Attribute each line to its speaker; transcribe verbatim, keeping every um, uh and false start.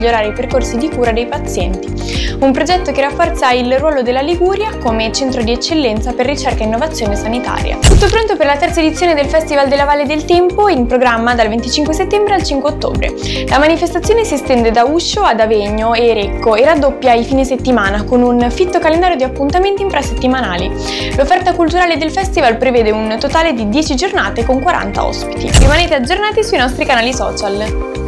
Speaker 1: migliorare i percorsi di cura dei pazienti. Un progetto che rafforza il ruolo della Liguria come centro di eccellenza per ricerca e innovazione sanitaria. Tutto pronto per la terza edizione del Festival della Valle del Tempo, in programma dal venticinque settembre al cinque ottobre. La manifestazione si estende da Uscio ad Avegno e Recco e raddoppia i fine settimana con un fitto calendario di appuntamenti infrasettimanali. L'offerta culturale del festival prevede un totale di dieci giornate con quaranta ospiti. Rimanete aggiornati sui nostri canali social.